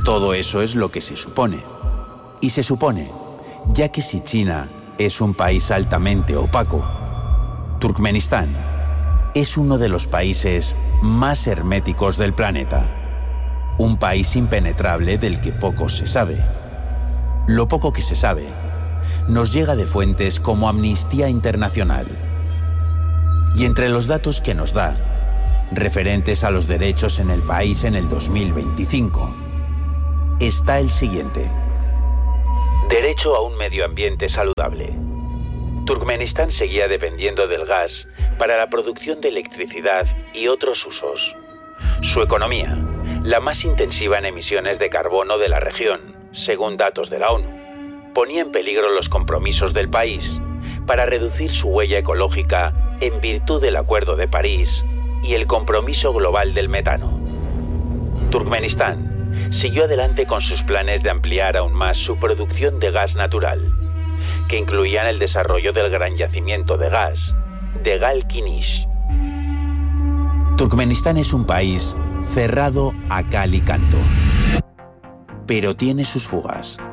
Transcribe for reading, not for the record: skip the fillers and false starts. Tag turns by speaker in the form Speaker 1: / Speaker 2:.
Speaker 1: Todo eso es lo que se supone. Y se supone, ya que si China es un país altamente opaco, Turkmenistán es uno de los países más herméticos del planeta. Un país impenetrable del que poco se sabe. Lo poco que se sabe nos llega de fuentes como Amnistía Internacional. Y entre los datos que nos da, referentes a los derechos en el país en el 2025, está el siguiente. Derecho a un medio ambiente saludable. Turkmenistán seguía dependiendo del gas para la producción de electricidad y otros usos. Su economía, la más intensiva en emisiones de carbono de la región, según datos de la ONU, ponía en peligro los compromisos del país para reducir su huella ecológica en virtud del Acuerdo de París y el compromiso global del metano. Turkmenistán siguió adelante con sus planes de ampliar aún más su producción de gas natural, que incluían el desarrollo del gran yacimiento de gas de Gal-Kinish. Turkmenistán es un país cerrado a cal y canto, pero tiene sus fugas.